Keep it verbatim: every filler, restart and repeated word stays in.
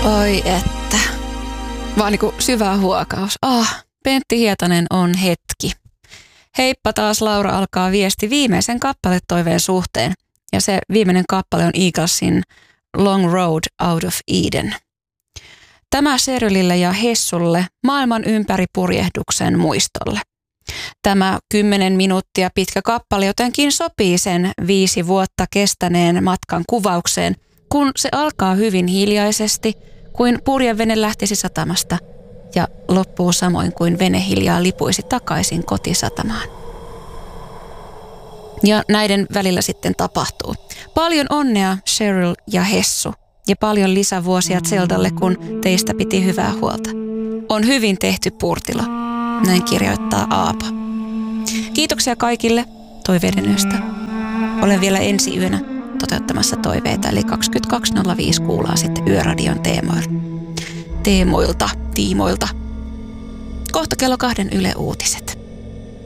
Oi että. Vaan niinku syvä huokaus. Ah, Pentti Hietanen on hetki. Heippa taas, Laura alkaa viesti viimeisen kappaletoiveen suhteen. Ja se viimeinen kappale on Eaglesin Long Road Out of Eden. Tämä Sherylille ja Hessulle maailman ympäri purjehduksen muistolle. Tämä kymmenen minuuttia pitkä kappale jotenkin sopii sen viisi vuotta kestäneen matkan kuvaukseen, kun se alkaa hyvin hiljaisesti, kuin purjevene lähtisi satamasta ja loppuu samoin kuin vene hiljaa lipuisi takaisin kotisatamaan. Ja näiden välillä sitten tapahtuu. Paljon onnea Sheryl ja Hessu ja paljon lisävuosia Zeldalle, kun teistä piti hyvää huolta. On hyvin tehty Purtilo, näin kirjoittaa Aapo. Kiitoksia kaikille toiveiden yöstä. Olen vielä ensi yönä toteuttamassa toiveita, eli kaksikymmentäkaksi nolla viisi kuullaan sitten Yöradion teemoilta. Teemoilta, tiimoilta. Kohta kello kahden Yle Uutiset.